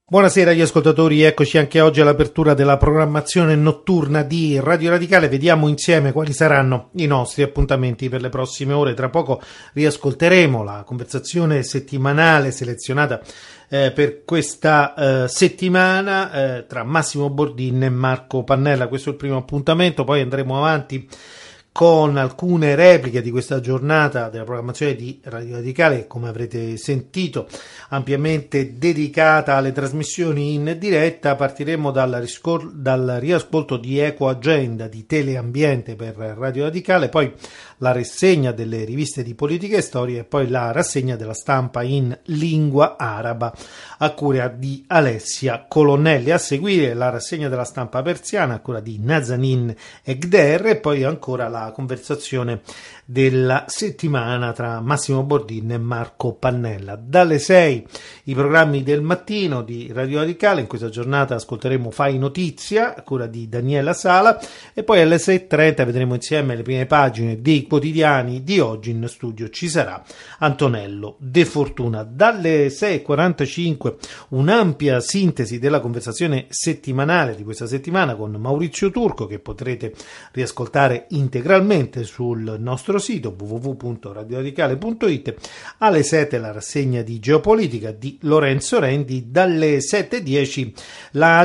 Buonasera agli ascoltatori, eccoci anche oggi all'apertura della programmazione notturna di Radio Radicale. Vediamo insieme quali saranno i nostri appuntamenti per le prossime ore. Tra poco riascolteremo la conversazione settimanale selezionata per questa settimana tra Massimo Bordin e Marco Pannella. Questo è il primo appuntamento, poi andremo avanti con alcune repliche di questa giornata della programmazione di Radio Radicale, come avrete sentito, ampiamente dedicata alle trasmissioni in diretta. Partiremo dal riascolto di Eco Agenda di Teleambiente per Radio Radicale, poi la rassegna delle riviste di politica e storia e poi la rassegna della stampa in lingua araba a cura di Alessia Colonnelli. A seguire la rassegna della stampa persiana a cura di Nazanin Egder e poi ancora la conversazione della settimana tra Massimo Bordin e Marco Pannella. Dalle 6 i programmi del mattino di Radio Radicale. In questa giornata ascolteremo Fai Notizia a cura di Daniela Sala e poi alle 6:30 vedremo insieme le prime pagine dei quotidiani di oggi. In studio ci sarà Antonello De Fortuna. Dalle 6:45 un'ampia sintesi della conversazione settimanale di questa settimana con Maurizio Turco, che potrete riascoltare integralmente sul nostro sito www.radioradicale.it. Alle 7 la rassegna di geopolitica di Lorenzo Rendi. Dalle 7:10 la